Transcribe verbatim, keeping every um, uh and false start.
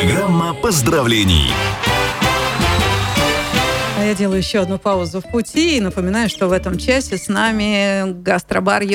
Программа поздравлений. А я делаю еще одну паузу в пути и напоминаю, что в этом часе с нами гастробар